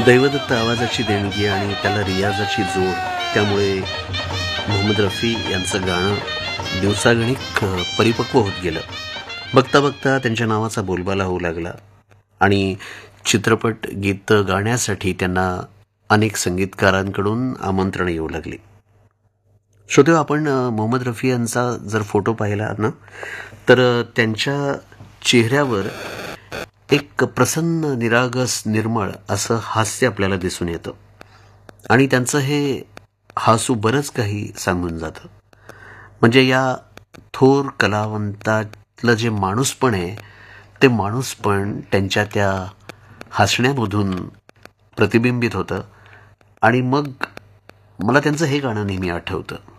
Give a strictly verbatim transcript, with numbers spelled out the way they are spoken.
दैवदत्त आवाजाची देणगी आणि त्याला रियाजाची जोड, त्यामुळे मोहम्मद रफी यांचं गाणं दिवसागणिक परिपक्व होत गेलं. बघता बघता त्यांच्या नावाचा बोलबाला होऊ लागला आणि चित्रपट गीत गाण्यासाठी त्यांना अनेक संगीतकारांकडून आमंत्रण येऊ लागली. श्रोतेहो, आपण मोहम्मद रफी यांचा जर फोटो पाहिला ना, तर त्यांच्या चेहऱ्यावर एक प्रसन्न, निरागस, निर्मळ असं हास्य आपल्याला दिसून येतं आणि त्यांचं हे हासू बरंच काही सांगून जातं. म्हणजे या थोर कलावंतातलं जे माणूसपण आहे, ते माणूसपण त्यांच्या त्या हसण्यामधून प्रतिबिंबित होतं आणि मग मला त्यांचं हे गाणं नेहमी आठवतं.